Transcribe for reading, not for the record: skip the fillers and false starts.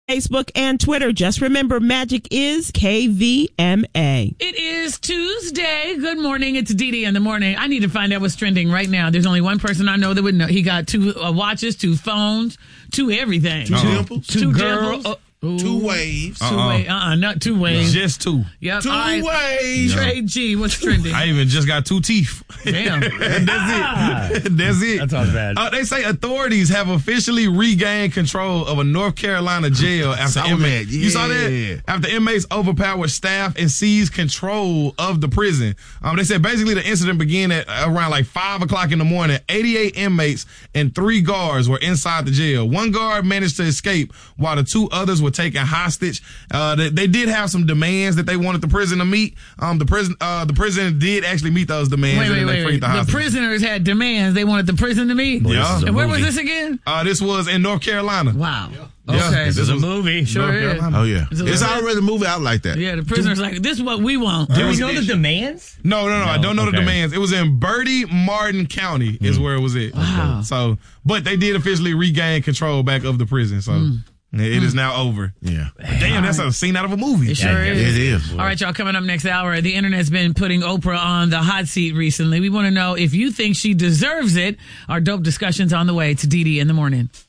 Facebook and Twitter. Just remember, magic is KVMA. It is Tuesday. Good morning. It's Dee in the morning. I need to find out what's trending right now. There's only one person I know that would know. He got 2 watches, 2 phones, 2 everything. 2 dimples. 2 girls. 2 waves. Not 2 waves. Just 2. Yep. 2 waves. Trey G, what's trending? I even just got 2 teeth. Damn. That's it. That's it. That sounds bad. They say authorities have officially regained control of a North Carolina jail after inmates. You saw that? After inmates overpowered staff and seized control of the prison. They said basically the incident began at around like 5 o'clock in the morning. 88 inmates and 3 guards were inside the jail. 1 guard managed to escape while the 2 others were taken hostage. They did have some demands that they wanted the prison to meet. The prison did actually meet those demands. Wait. The prisoners had demands they wanted the prison to meet? Yeah. And where was this again? This was in North Carolina. Wow. Yeah. Okay. This is a movie. Sure is. Oh, yeah. It's already a movie out like that. Yeah, the prisoner's like, this is what we want. Do we know the demands? No. I don't know the demands. It was in Bertie Martin County is where it was at. Wow. So, but they did officially regain control back of the prison. So it is now over. Yeah. Damn, that's a scene out of a movie. It sure is. It is. All right, y'all, coming up next hour, the internet's been putting Oprah on the hot seat recently. We want to know if you think she deserves it. Our dope discussion's on the way. To Dee in the morning.